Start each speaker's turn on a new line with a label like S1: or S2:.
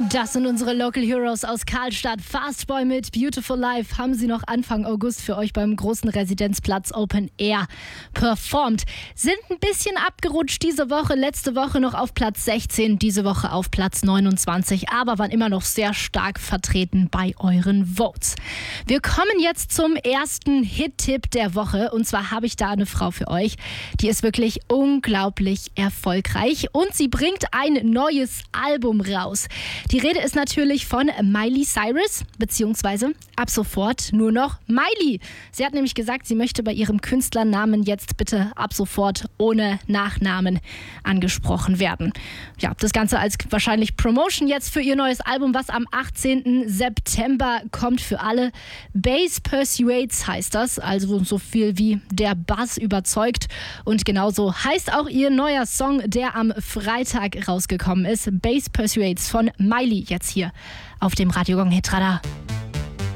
S1: Das sind unsere Local Heroes aus Karlstadt. Fastboy mit Beautiful Life haben sie noch Anfang August für euch beim großen Residenzplatz Open Air performt. Sind ein bisschen abgerutscht diese Woche, letzte Woche noch auf Platz 16, diese Woche auf Platz 29, aber waren immer noch sehr stark vertreten bei euren Votes. Wir kommen jetzt zum ersten Hit-Tipp der Woche und zwar habe ich da eine Frau für euch, die ist wirklich unglaublich erfolgreich und sie bringt ein neues Album raus. Die Rede ist natürlich von Miley Cyrus, beziehungsweise ab sofort nur noch Miley. Sie hat nämlich gesagt, sie möchte bei ihrem Künstlernamen jetzt bitte ab sofort ohne Nachnamen angesprochen werden. Ja, das Ganze als wahrscheinlich Promotion jetzt für ihr neues Album, was am 18. September kommt für alle. Bass Persuades heißt das, also so viel wie der Bass überzeugt. Und genauso heißt auch ihr neuer Song, der am Freitag rausgekommen ist. Bass Persuades von Miley jetzt hier auf dem Radio Gong Hitradar.